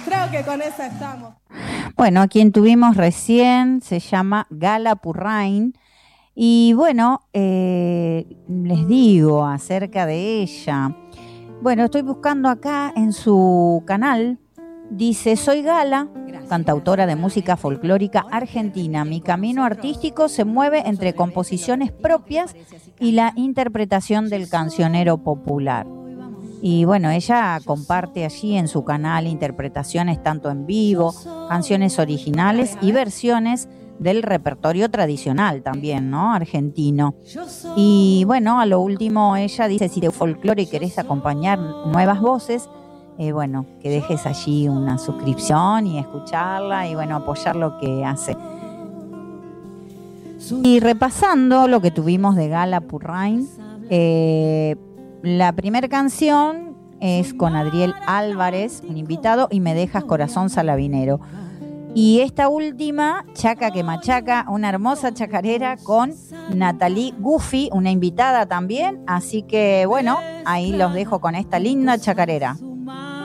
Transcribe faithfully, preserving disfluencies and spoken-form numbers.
Creo que con esa estamos. Bueno, a quien tuvimos recién se llama Gala Purrain. Y bueno, eh, les digo acerca de ella. Bueno, estoy buscando acá en su canal. Dice, soy Gala, cantautora de música folclórica argentina. Mi camino artístico se mueve entre composiciones propias y la interpretación del cancionero popular. Y bueno, ella comparte allí en su canal interpretaciones tanto en vivo, canciones originales y versiones del repertorio tradicional también, ¿no? Argentino. Y bueno, a lo último ella dice, si de folclore querés acompañar nuevas voces, eh, bueno, que dejes allí una suscripción y escucharla y bueno, apoyar lo que hace. Y repasando lo que tuvimos de Gala Purrain, eh, la primera canción es con Adriel Álvarez, un invitado, y Me dejas corazón salabinero. Y esta última, Chaca que machaca, una hermosa chacarera con Natalie Guffy, una invitada también. Así que bueno, ahí los dejo con esta linda chacarera.